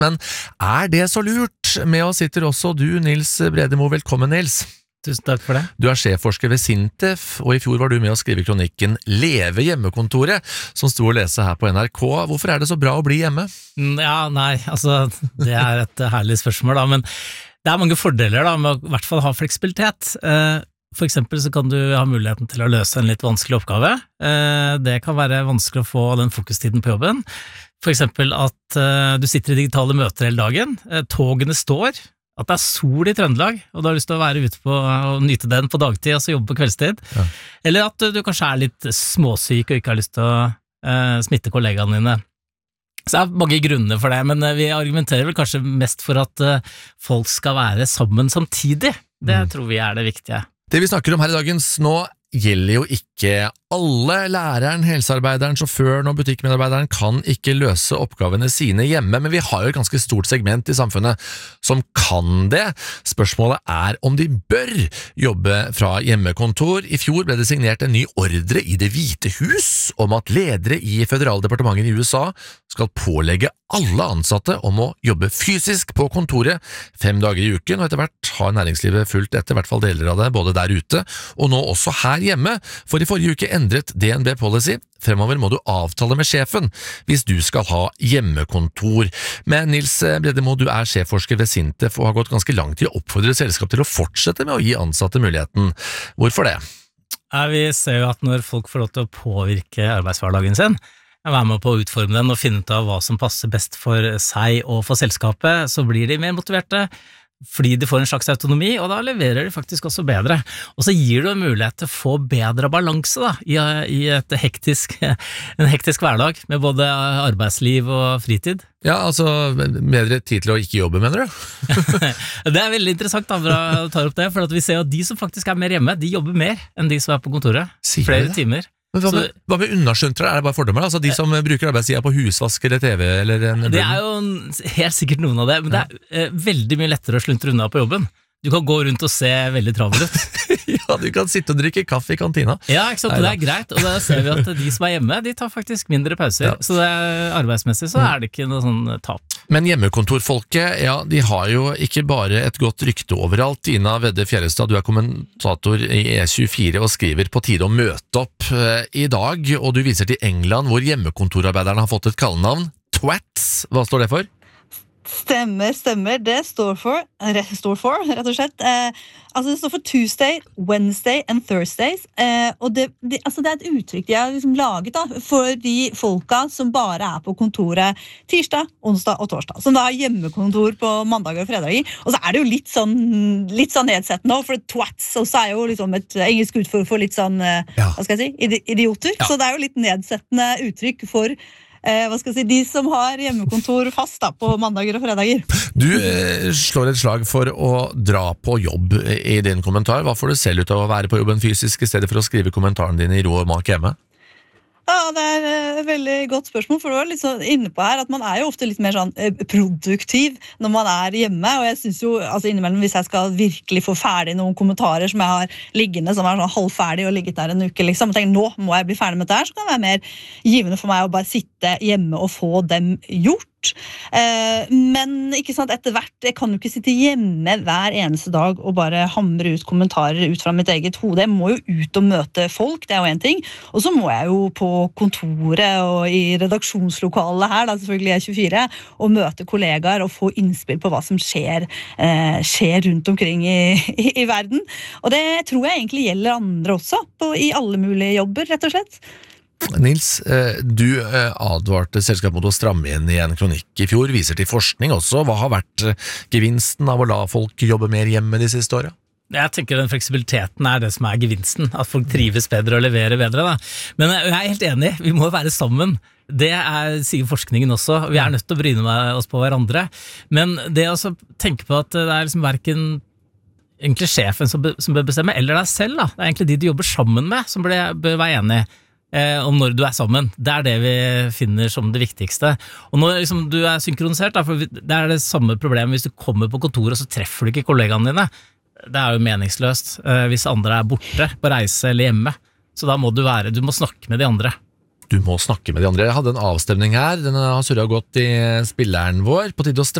Men det så lurt? Med oss sitter også du, Nils Bredemo. Velkommen, Nils. Tusen takk for det. Du sjefforsker ved SINTEF, og i fjor var du med å skrive kronikken Leve hjemmekontoret, som sto å lese her på NRK. Hvorfor det så bra å bli hjemme? Ja, nei, altså, det et herlig spørsmål da, men det mange fordeler da, med å i hvert fall ha fleksibilitet. For eksempel så kan du ha muligheten til å løse en litt vanskelig oppgave. Det kan være vanskelig å få den fokustiden på jobben. For eksempel at du sitter i digitale møter hele dagen, togene står, at det sol i Trøndelag, og du har lyst til å være ute på og nyte den på dagtid, altså jobbe på kveldstid. Ja. Eller at du kanskje litt småsyk og ikke har lyst til å smitte kollegaene dine. Så det mange grunner for det, men vi argumenterer vel kanskje mest for at folk skal være sammen samtidig. Det tror vi det viktige. Det vi snakker om her i dagens nå gjelder jo ikke alle. Læreren, helsearbeideren, sjåføren og butikkmedarbeideren kan ikke løse oppgavene sine hjemme, men vi har jo et ganske stort segment i samfunnet som kan det. Spørsmålet om de bør jobbe fra hjemmekontor. I fjor ble det signert en ny ordre i Det hvite hus om at ledere i føderaldepartementer i USA skal pålegge alle ansatte om å jobbe fysisk på kontoret 5 dager i uken, og etter hvert har næringslivet fulgt etter hvert fall deler av det, både der ute og nå også her hjemme, for i forrige uke endret DNB policy. Fremover må du avtale med sjefen hvis du skal ha hjemmekontor. Men Nils Bredemo, du sjefforsker ved SINTEF og har gått ganske langt i å oppfordre selskap til å fortsette med å gi ansatte muligheten. Hvorfor det? Vi ser jo at når folk får lov til å påvirke arbeidshverdagen sin, være med på å utforme den og finne ut av hva som passer best for seg og for selskapet, så blir de mer motiverte, fordi de får en slags autonomi, og da leverer de faktisk også bedre. Og så gir du en mulighet til å få bedre balanse da, i en hektisk hverdag, med både arbeidsliv og fritid. Ja, altså bedre tid til å ikke jobbe, mener du? Det veldig interessant da, bra å ta opp det, for at vi ser at de som faktisk mer hjemme, de jobber mer enn de som på kontoret. Flere timer. Men hva med unnaskjøntere? Det bare fordommer? Altså de som bruker arbeidstida på husvask eller TV? Eller det jo helt sikkert noen av det, men det veldig mye lettere å sluntre unna på jobben. Du kan gå rundt og se veldig travel ut. Ja, du kan sitte og drikke kaffe i kantina. Ja, ikke sant? Det greit, og da ser vi at de som hjemme, de tar faktisk mindre pauser. Ja. Så arbeidsmessig så det ikke noe sånn tap. Men hjemmekontorfolket, ja, de har jo ikke bare et godt rykte overalt. Ina Vedde Fjærestad, du kommentator i E24 og skriver på tide å møte opp i dag, og du viser til England, hvor hjemmekontorarbeiderne har fått et kallenavn. Twats, hva står det for? Stemmer. Det står for, rett og slett. Altså det står for Tuesday, Wednesday and Thursdays. Og det et uttrykk de har liksom laget da, for de folka som bare på kontoret tirsdag, onsdag og torsdag. Som da har hjemmekontor på mandager og fredager. Og så det jo litt sånn nedsettende, for twats også jo liksom et engelsk uttrykk for litt sånn, hva skal jeg si, idioter. Ja. Så det jo litt nedsettende uttrykk for de som har hjemmekontor fast da, på mandager og fredager. Du slår et slag for å dra på jobb i din kommentar. Hva får du selv ut av å være på jobben fysisk i stedet for å skrive kommentaren din i ro og mak hjemme? Ja, det et veldig godt spørsmål, for du var litt sånn inne på her at man jo ofte litt mer sånn produktiv når man hjemme, og jeg synes jo, altså innimellom hvis jeg skal virkelig få ferdig noen kommentarer som jeg har liggende, som sånn halvferdig og ligget der en uke liksom, og tenker nå må jeg bli ferdig med det her, så kan det være mer givende for meg å bare sitte hjemme og få dem gjort. Men ikke sant, etter hvert, jeg kan jo ikke sitte hjemme hver eneste dag og bare hamre ut kommentarer ut fra mitt eget hode. Jeg må jo ut og møte folk, det jo en ting, og så må jeg jo på kontoret og i redaksjonslokalet her, da selvfølgelig E24, og møte kollegaer og få innspill på hva som skjer rundt omkring i verden. Og det tror jeg egentlig gjelder andre også, i alle mulige jobber, rett og slett. Nils, du advarte selskap mot å stramme inn i en kronikk i fjor, viser til forskning også. Hva har vært gevinsten av å la folk jobbe mer hjemme de siste årene? Jeg tenker den fleksibiliteten det som gevinsten, at folk trives bedre og leverer bedre. Da. Men jeg helt enig, vi må være sammen. Det sier forskningen også, vi nødt til å bryne oss på hverandre. Men det å tenke på at det liksom hverken egentlig sjefen som bør bestemme, eller deg selv, da. Det egentlig de du jobber sammen med som bør være enige om når du sammen. Det det vi finner som det viktigste. Og når liksom, du synkronisert, da, for det det samme problemet hvis du kommer på kontoret og så treffer du ikke kollegaene dine. Det jo meningsløst hvis andre borte på reise eller hjemme. Så da må du må snakke med de andre. Du må snakke med de andre. Jeg hadde en avstemning her, den har surret godt i spilleren vår, på tide å